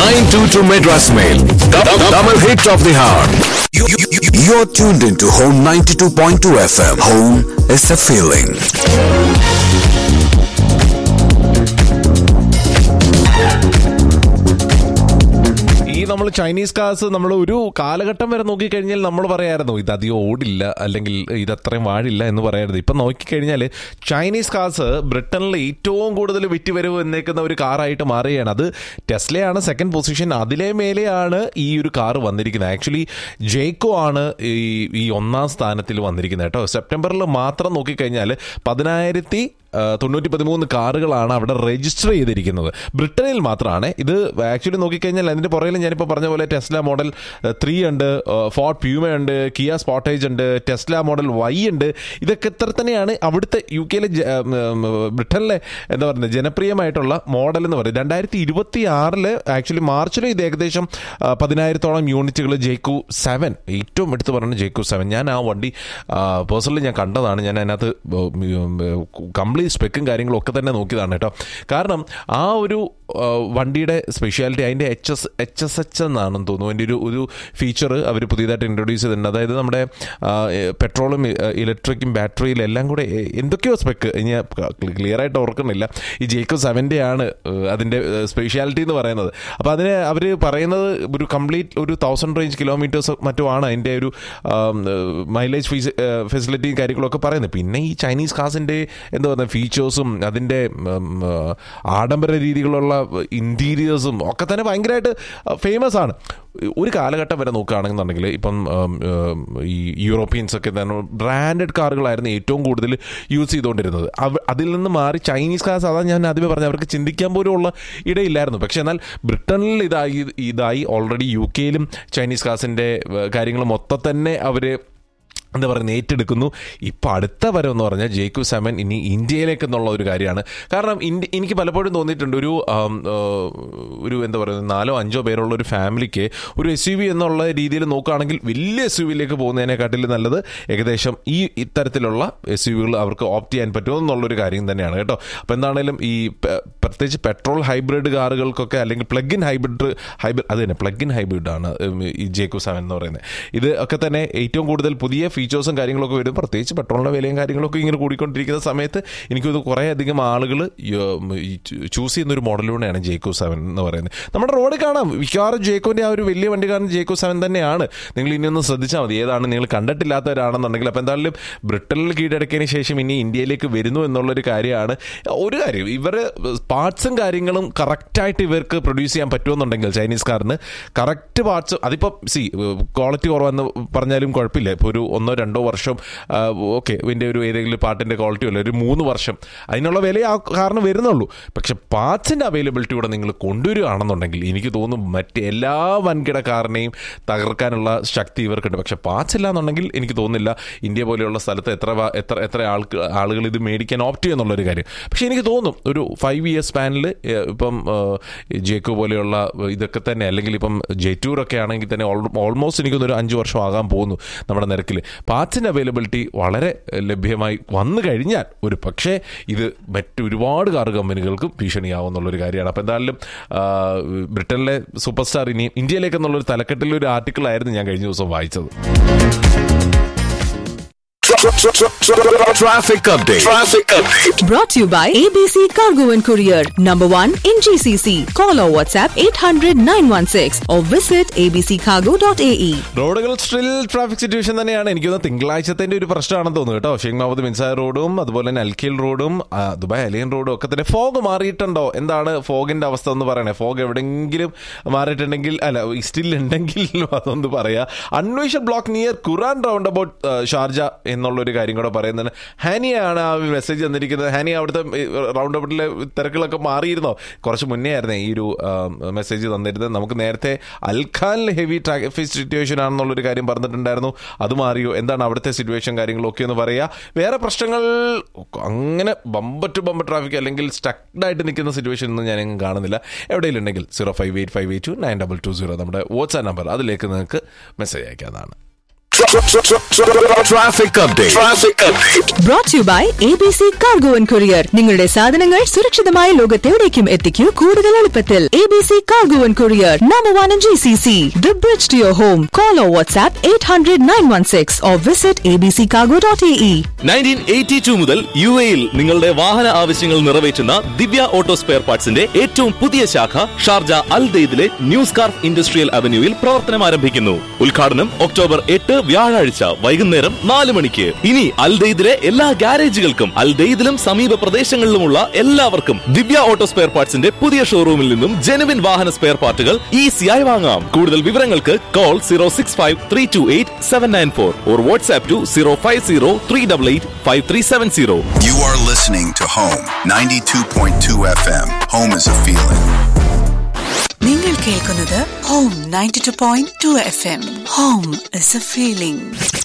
922 Madras Mail. Tamil hit of the hour. You're tuned into Home 92.2 FM. Home is a feeling. നമ്മൾ Chinese cars നമ്മൾ ഒരു കാലഘട്ടം വരെ നോക്കിക്കഴിഞ്ഞാൽ നമ്മൾ പറയായിരുന്നു ഇത് അധികം ഓടില്ല, അല്ലെങ്കിൽ ഇത് അത്രയും വാഴില്ല എന്ന് പറയായിരുന്നു. ഇപ്പം നോക്കിക്കഴിഞ്ഞാൽ ചൈനീസ് കാർസ് ബ്രിട്ടനിൽ ഏറ്റവും കൂടുതൽ വിറ്റുവരവ് എന്നേക്കുന്ന ഒരു കാറായിട്ട് മാറുകയാണ്. അത് ടെസ്ലയാണ് സെക്കൻഡ് പൊസിഷൻ, അതിലെ മേലെയാണ് ഈ ഒരു കാർ വന്നിരിക്കുന്നത്. ആക്ച്വലി ജേക്കോ ആണ് ഈ ഒന്നാം സ്ഥാനത്തിൽ വന്നിരിക്കുന്നത് കേട്ടോ. സെപ്റ്റംബറിൽ മാത്രം നോക്കിക്കഴിഞ്ഞാൽ 10,913 കാറുകളാണ് അവിടെ രജിസ്റ്റർ ചെയ്തിരിക്കുന്നത്. ബ്രിട്ടനിൽ മാത്രമാണ് ഇത്. ആക്ച്വലി നോക്കിക്കഴിഞ്ഞാൽ അതിൻ്റെ പുറകിൽ ഞാനിപ്പോൾ പറഞ്ഞ പോലെ ടെസ്ല മോഡൽ 3 ഉണ്ട്, ഫോർഡ് പ്യൂമ ഉണ്ട്, കിയ സ്പോർട്ടേജ് ഉണ്ട്, ടെസ്ല മോഡൽ Y ഉണ്ട്. ഇതൊക്കെ ഇത്ര തന്നെയാണ് അവിടുത്തെ UK-ലെ ബ്രിട്ടനിലെ എന്താ പറയുന്നത് ജനപ്രിയമായിട്ടുള്ള മോഡൽ എന്ന് പറയുന്നത്. 2026 ആക്ച്വലി മാർച്ചിൽ ഇത് ഏകദേശം 10,000-ഓളം യൂണിറ്റുകൾ ജേക്കു 7, ഏറ്റവും എടുത്ത് പറയുന്നത് ജേക്കു 7. ഞാൻ ആ വണ്ടി പേഴ്സണലി ഞാൻ കണ്ടതാണ്. ഞാൻ അതിനകത്ത് കംപ്ലീറ്റ് സ്പെക്കും കാര്യങ്ങളും ഒക്കെ തന്നെ നോക്കിയതാണ് കേട്ടോ. കാരണം ആ ഒരു വണ്ടിയുടെ സ്പെഷ്യാലിറ്റി അതിൻ്റെ HSH എന്നാണെന്ന് തോന്നുന്നു. അതിൻ്റെ ഒരു ഫീച്ചർ അവർ പുതിയതായിട്ട് ഇൻട്രൊഡ്യൂസ് ചെയ്തിട്ടുണ്ട്. അതായത് നമ്മുടെ പെട്രോളും ഇലക്ട്രിക്കും ബാറ്ററിയിലും എല്ലാം കൂടെ എന്തൊക്കെയോ സ്പെക്ക് ഞാൻ ക്ലിയർ ആയിട്ട് ഓർക്കുന്നില്ല. ഈ ജേക്കോ 7 ആണ് അതിൻ്റെ സ്പെഷ്യാലിറ്റി എന്ന് പറയുന്നത്. അപ്പോൾ അതിന് അവർ പറയുന്നത് ഒരു കംപ്ലീറ്റ് ഒരു 1000 റേഞ്ച് കിലോമീറ്റേഴ്സ് മറ്റുമാണ് അതിൻ്റെ ഒരു മൈലേജ് ഫെസിലിറ്റിയും കാര്യങ്ങളൊക്കെ പറയുന്നത്. പിന്നെ ഈ ചൈനീസ് കാർസിൻ്റെ എന്താ പറയുക ഫീച്ചേഴ്സും അതിൻ്റെ ആഡംബര രീതികളുള്ള ഇൻറ്റീരിയേഴ്സും ഒക്കെ തന്നെ ഭയങ്കരമായിട്ട് ഫേമസ് ആണ്. ഒരു കാലഘട്ടം വരെ നോക്കുകയാണെന്നുണ്ടെങ്കിൽ ഇപ്പം ഈ യൂറോപ്യൻസൊക്കെ തന്നെ ബ്രാൻഡഡ് കാറുകളായിരുന്നു ഏറ്റവും കൂടുതൽ യൂസ് ചെയ്തുകൊണ്ടിരുന്നത്. അതിൽ നിന്ന് മാറി ചൈനീസ് കാർസ്, അതാണ് ഞാൻ ആദ്യമേ പറഞ്ഞത്, അവർക്ക് ചിന്തിക്കാൻ പോലും ഉള്ള ഇടയില്ലായിരുന്നു. പക്ഷേ എന്നാൽ ബ്രിട്ടനിൽ ഇതായി ഓൾറെഡി UK-യിലും ചൈനീസ് കാർസിൻ്റെ കാര്യങ്ങൾ മൊത്തം തന്നെ അവർ എന്താ പറയുക ഏറ്റെടുക്കുന്നു. ഇപ്പോൾ അടുത്ത വരവെന്ന് പറഞ്ഞാൽ ജേക്കു 7 ഇനി ഇന്ത്യയിലേക്ക് എന്നുള്ള ഒരു കാര്യമാണ്. കാരണം എനിക്ക് പലപ്പോഴും തോന്നിയിട്ടുണ്ട് ഒരു എന്താ പറയുക 4-5 പേരുള്ള ഒരു ഫാമിലിക്ക് ഒരു SUV എന്നുള്ള രീതിയിൽ നോക്കുകയാണെങ്കിൽ വലിയ SUV-യിലേക്ക് പോകുന്നതിനെക്കാട്ടിൽ നല്ലത് ഏകദേശം ഇത്തരത്തിലുള്ള SUV-കൾ അവർക്ക് ഓപ്റ്റ് ചെയ്യാൻ പറ്റുമെന്നുള്ളൊരു കാര്യം തന്നെയാണ് കേട്ടോ. അപ്പോൾ എന്താണെങ്കിലും ഈ പ്രത്യേകിച്ച് പെട്രോൾ ഹൈബ്രിഡ് കാറുകൾക്കൊക്കെ, അല്ലെങ്കിൽ പ്ലഗ് ഇൻ ഹൈബ്രിഡ് അത് തന്നെ പ്ലഗ് ഇൻ ഹൈബ്രിഡാണ് ഈ ജേക്കു 7 എന്ന് പറയുന്നത്. ഇത് ഒക്കെ തന്നെ ഏറ്റവും കൂടുതൽ പുതിയ ഫീച്ചേഴ്സും കാര്യങ്ങളൊക്കെ വരും. പ്രത്യേകിച്ച് പെട്രോളിൻ്റെ വിലയും കാര്യങ്ങളൊക്കെ ഇങ്ങനെ കൂടിക്കൊണ്ടിരിക്കുന്ന സമയത്ത് എനിക്കത് കുറേയധികം ആളുകൾ ചൂസ് ചെയ്യുന്നൊരു മോഡലൂടെയാണ് ജേക്കോ 7 എന്ന് പറയുന്നത്. നമ്മുടെ റോഡിൽ കാണാം മിക്കവാറും ജേക്കോൻ്റെ ആ ഒരു വലിയ വണ്ടി കാരണം ജേക്കോ 7 തന്നെയാണ്. നിങ്ങൾ ഇനി ഒന്ന് ശ്രദ്ധിച്ചാൽ മതി, ഏതാണ് നിങ്ങൾ കണ്ടിട്ടില്ലാത്തവരാണെന്നുണ്ടെങ്കിൽ. അപ്പോൾ എന്തായാലും ബ്രിട്ടനിൽ കീഴടക്കിയതിന് ശേഷം ഇനി ഇന്ത്യയിലേക്ക് വരുന്നു എന്നുള്ളൊരു കാര്യമാണ്. ഒരു കാര്യം, ഇവർ പാർട്സും കാര്യങ്ങളും കറക്റ്റായിട്ട് ഇവർക്ക് പ്രൊഡ്യൂസ് ചെയ്യാൻ പറ്റുമെന്നുണ്ടെങ്കിൽ ചൈനീസ് കാറിന് കറക്റ്റ് പാർട്സ്, അതിപ്പോൾ ക്വാളിറ്റി കുറവെന്ന് പറഞ്ഞാലും കുഴപ്പമില്ല. ഇപ്പോൾ ഒരു 1-2 വർഷം ഓക്കെ ഇതിൻ്റെ ഒരു ഏതെങ്കിലും പാർട്ടിൻ്റെ ക്വാളിറ്റി അല്ല, ഒരു 3 വർഷം അതിനുള്ള വില ആ കാറിന് വരുന്നുള്ളൂ. പക്ഷെ പാർട്സിൻ്റെ അവൈലബിലിറ്റി കൂടെ നിങ്ങൾ കൊണ്ടുവരികയാണെന്നുണ്ടെങ്കിൽ എനിക്ക് തോന്നുന്നു മറ്റ് എല്ലാ വൻകിട കാറിനെയും തകർക്കാനുള്ള ശക്തി ഇവർക്കുണ്ട്. പക്ഷെ പാർട്സ് ഇല്ല എന്നുണ്ടെങ്കിൽ എനിക്ക് തോന്നുന്നില്ല ഇന്ത്യ പോലെയുള്ള സ്ഥലത്ത് എത്ര ആളുകൾ ഇത് മേടിക്കാൻ ഓപ്റ്റ് ചെയ്യുന്നുള്ളൊരു കാര്യം. പക്ഷെ എനിക്ക് തോന്നും ഒരു 5 years സ്പാനിൽ ഇപ്പം ജേക്കോ പോലെയുള്ള ഇതൊക്കെ തന്നെ, അല്ലെങ്കിൽ ഇപ്പം ജെറ്റൂറൊക്കെ ആണെങ്കിൽ തന്നെ ഓൾമോസ്റ്റ് എനിക്കൊന്നൊരു 5 വർഷം ആകാൻ പോകുന്നു നമ്മുടെ നിരക്കിൽ. പാർട്സിൻ്റെ അവൈലബിലിറ്റി വളരെ ലഭ്യമായി വന്നു കഴിഞ്ഞാൽ ഒരു പക്ഷേ ഇത് മറ്റൊരുപാട് കാർ കമ്പനികൾക്കും ഭീഷണിയാവുന്നുള്ളൊരു കാര്യമാണ്. അപ്പോൾ എന്തായാലും ബ്രിട്ടനിലെ സൂപ്പർ സ്റ്റാർ ഇനി ഇന്ത്യയിലേക്ക് എന്നുള്ളൊരു തലക്കെട്ടിലൊരു ആർട്ടിക്കിളായിരുന്നു ഞാൻ കഴിഞ്ഞ ദിവസം വായിച്ചത്. Traffic update. Brought to you by ABC Cargo and Courier, number 1 in GCC. Call or WhatsApp 800-916 or visit abccargo.ae. റോഡുകൾ സ്റ്റിൽ ട്രാഫിക് സിറ്റുവേഷൻ തന്നെയാണ്. എനിക്കൊന്ന് തിങ്കളാഴ്ചത്തെ ഒരു പ്രശ്നമാണെന്ന് തോന്നുന്നു കേട്ടോ. ഷെയ്ഖ് മുഹമ്മദ് ബിൻ സായർ റോഡും അതുപോലെ തന്നെ അൽഖീൽ റോഡും ദുബായ് അലിയൻ റോഡും ഒക്കെ തന്നെ ഫോഗ് മാറിയിട്ടുണ്ടോ? എന്താണ് ഫോഗിന്റെ അവസ്ഥ എന്ന് പറയണേ. ഫോഗ് എവിടെയെങ്കിലും മാറിയിട്ടുണ്ടെങ്കിൽ, അല്ല സ്റ്റിൽ ഉണ്ടെങ്കിൽ അതൊന്ന് പറയാ. അൺവേഷൻ block near Quran round about Sharjah എന്നുള്ളൊരു കാര്യം കൂടെ പറയുന്നത്. ഹാനിയാണ് ആ മെസ്സേജ് തന്നിരിക്കുന്നത്. ഹാനി, അവിടുത്തെ റൗണ്ട് അബൌട്ടിലെ തിരക്കുകളൊക്കെ മാറിയിരുന്നോ? കുറച്ച് മുന്നേ ആയിരുന്നേ ഈ ഒരു മെസ്സേജ് തന്നിരുന്നത്. നമുക്ക് നേരത്തെ അൽഖാനിൽ ഹെവി ട്രാഫിക് സിറ്റുവേഷൻ ആണെന്നുള്ളൊരു കാര്യം പറഞ്ഞിട്ടുണ്ടായിരുന്നു. അത് മാറിയോ? എന്താണ് അവിടുത്തെ സിറ്റുവേഷൻ കാര്യങ്ങളൊക്കെ ഒന്ന് പറയുക. വേറെ പ്രശ്നങ്ങൾ അങ്ങനെ ബമ്പർ ടു ബമ്പർ ട്രാഫിക് അല്ലെങ്കിൽ സ്റ്റക്ഡായിട്ട് നിൽക്കുന്ന സിറ്റുവേഷൻ ഒന്നും ഞാൻ കാണുന്നില്ല. എവിടെയെങ്കിലും ഉണ്ടെങ്കിൽ 0585829220 നമ്മുടെ വാട്സ്ആപ്പ് നമ്പർ, അതിലേക്ക് നിങ്ങൾക്ക് മെസ്സേജ് അയക്കാവുന്നതാണ്. Traffic update. Brought to you by ABC Cargo and Courier. നിങ്ങളുടെ സാധനങ്ങൾ സുരക്ഷിതമായ ലോകത്തെവിടേക്കും എത്തിക്കൂ കൂടുതൽ എളുപ്പത്തിൽ. ABC Cargo and Courier, number 1 in GCC. The bridge to your home. Call or WhatsApp 800-916 or visit abccargo.ae. 1982 മുതൽ UAE-ൽ നിങ്ങളുടെ വാഹന ആവശ്യങ്ങൾ നിറവേറ്റുന്ന ദിവ്യ ഓട്ടോ സ്പെയർ പാർട്സിന്റെ ഏറ്റവും പുതിയ ശാഖ Sharjah Al ദെയ്ദിലെ new scarf industrial അവന്യൂവിൽ പ്രവർത്തനം ആരംഭിക്കുന്നു. ഉദ്ഘാടനം ഒക്ടോബർ 8 വ്യാഴാഴ്ച വൈകുന്നേരം 4 മണിക്ക്. ഇനി അൽ ദെയ്ദിലെ എല്ലാ ഗാരേജുകൾക്കും അൽ ദെയ്ദിലും സമീപ പ്രദേശങ്ങളിലുമുള്ള എല്ലാവർക്കും ദിവ്യ ഓട്ടോ സ്പെയർ പാർട്സിന്റെ പുതിയ ഷോറൂമിൽ നിന്നും ജെനുവിൻ വാഹന സ്പെയർ പാർട്ടുകൾ ഈസിയായി വാങ്ങാം. കൂടുതൽ വിവരങ്ങൾക്ക് call 065-328-794 or WhatsApp to 050-388-5370. You are listening to Home 92.2 FM. Home is a feeling. നിങ്ങൾ കേൾക്കുന്നത് Home 92.2 FM. Home is a feeling.